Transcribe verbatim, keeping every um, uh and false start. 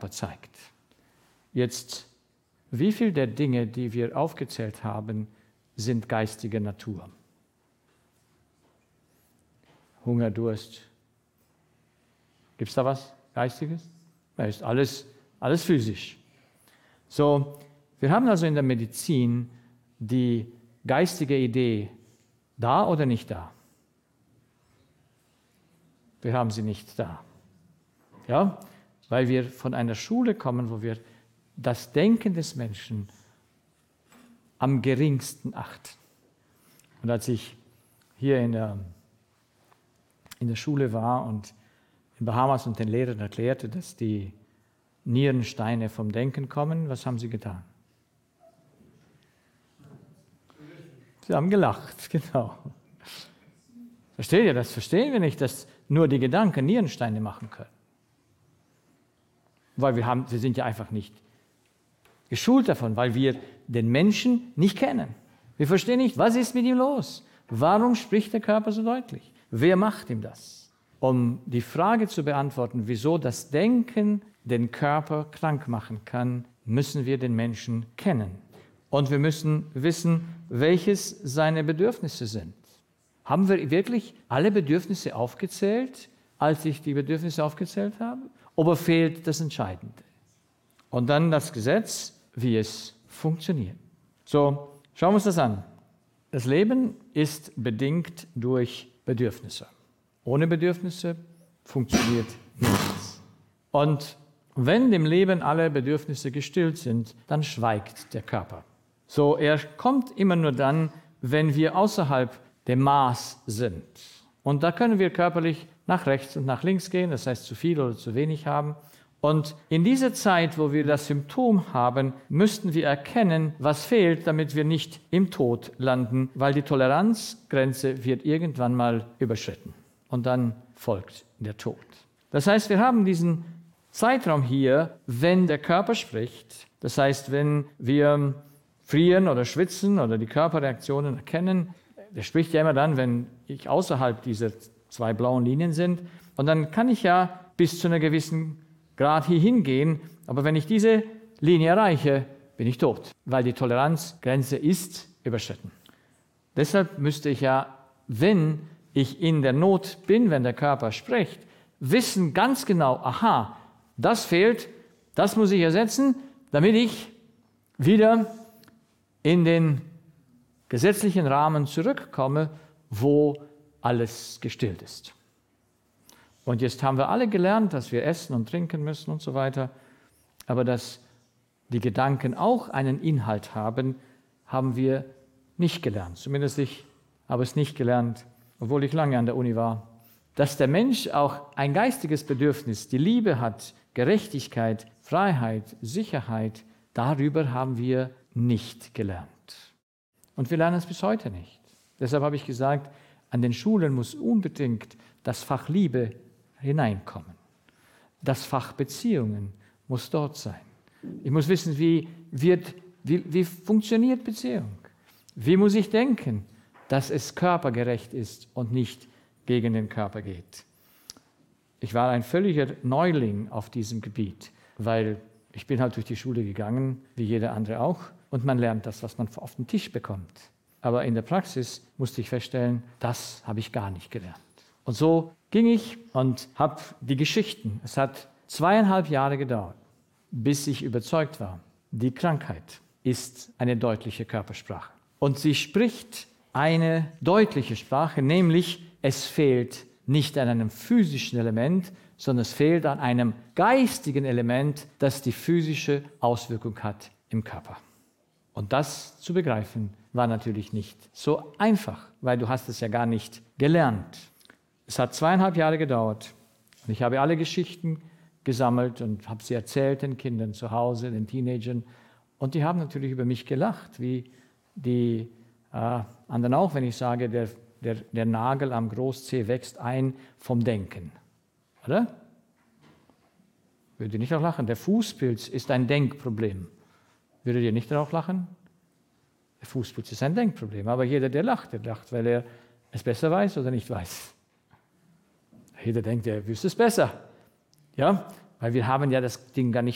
Körper zeigt. Jetzt, wie viele der Dinge, die wir aufgezählt haben, sind geistiger Natur? Hunger, Durst. Gibt es da was Geistiges? Ja, ist alles, alles physisch. So, wir haben also in der Medizin die geistige Idee da oder nicht da? Wir haben sie nicht da. Ja, weil wir von einer Schule kommen, wo wir das Denken des Menschen am geringsten achten. Und als ich hier in der, in der Schule war und in Bahamas und den Lehrern erklärte, dass die Nierensteine vom Denken kommen, was haben sie getan? Sie haben gelacht, genau. Versteht ihr, das verstehen wir nicht, dass nur die Gedanken Nierensteine machen können. Weil wir, haben, wir sind ja einfach nicht geschult davon, weil wir den Menschen nicht kennen. Wir verstehen nicht, was ist mit ihm los? Warum spricht der Körper so deutlich? Wer macht ihm das? Um die Frage zu beantworten, wieso das Denken den Körper krank machen kann, müssen wir den Menschen kennen. Und wir müssen wissen, welches seine Bedürfnisse sind. Haben wir wirklich alle Bedürfnisse aufgezählt, als ich die Bedürfnisse aufgezählt habe? Oder fehlt das Entscheidende? Und dann das Gesetz, wie es funktioniert. So, schauen wir uns das an. Das Leben ist bedingt durch Bedürfnisse. Ohne Bedürfnisse funktioniert nichts. Und wenn dem Leben alle Bedürfnisse gestillt sind, dann schweigt der Körper. So, er kommt immer nur dann, wenn wir außerhalb dem Maß sind. Und da können wir körperlich nach rechts und nach links gehen, das heißt zu viel oder zu wenig haben. Und in dieser Zeit, wo wir das Symptom haben, müssten wir erkennen, was fehlt, damit wir nicht im Tod landen, weil die Toleranzgrenze wird irgendwann mal überschritten. Und dann folgt der Tod. Das heißt, wir haben diesen Zeitraum hier, wenn der Körper spricht. Das heißt, wenn wir frieren oder schwitzen oder die Körperreaktionen erkennen, der spricht ja immer dann, wenn ich außerhalb dieser zwei blauen Linien sind. Und dann kann ich ja bis zu einer gewissen Grad hier hingehen. Aber wenn ich diese Linie erreiche, bin ich tot, weil die Toleranzgrenze ist überschritten. Deshalb müsste ich ja, wenn ich in der Not bin, wenn der Körper spricht, wissen ganz genau, aha, das fehlt, das muss ich ersetzen, damit ich wieder in den gesetzlichen Rahmen zurückkomme, wo alles gestillt ist. Und jetzt haben wir alle gelernt, dass wir essen und trinken müssen und so weiter, aber dass die Gedanken auch einen Inhalt haben, haben wir nicht gelernt. Zumindest ich habe es nicht gelernt, obwohl ich lange an der Uni war. Dass der Mensch auch ein geistiges Bedürfnis, die Liebe hat, Gerechtigkeit, Freiheit, Sicherheit, darüber haben wir nicht gelernt. Und wir lernen es bis heute nicht. Deshalb habe ich gesagt, an den Schulen muss unbedingt das Fach Liebe hineinkommen. Das Fach Beziehungen muss dort sein. Ich muss wissen, wie, wird, wie, wie funktioniert Beziehung? Wie muss ich denken, dass es körpergerecht ist und nicht gegen den Körper geht? Ich war ein völliger Neuling auf diesem Gebiet, weil ich bin halt durch die Schule gegangen, wie jeder andere auch, und man lernt das, was man auf den Tisch bekommt. Aber in der Praxis musste ich feststellen, das habe ich gar nicht gelernt. Und so ging ich und habe die Geschichten. Es hat zweieinhalb Jahre gedauert, bis ich überzeugt war, die Krankheit ist eine deutliche Körpersprache. Und sie spricht eine deutliche Sprache, nämlich es fehlt nicht an einem physischen Element, sondern es fehlt an einem geistigen Element, das die physische Auswirkung hat im Körper. Und das zu begreifen, war natürlich nicht so einfach, weil du hast es ja gar nicht gelernt. Es hat zweieinhalb Jahre gedauert und ich habe alle Geschichten gesammelt und habe sie erzählt den Kindern zu Hause, den Teenagern. Und die haben natürlich über mich gelacht, wie die äh, anderen auch, wenn ich sage, der, der, der Nagel am Großzeh wächst ein vom Denken. Oder? Würdet ihr nicht auch lachen? Der Fußpilz ist ein Denkproblem. Würdet ihr nicht auch lachen? Der Fußpilz ist ein Denkproblem. Aber jeder, der lacht, der lacht, weil er es besser weiß oder nicht weiß. Jeder denkt, er wüsste es besser. Ja, weil wir haben ja das Ding gar nicht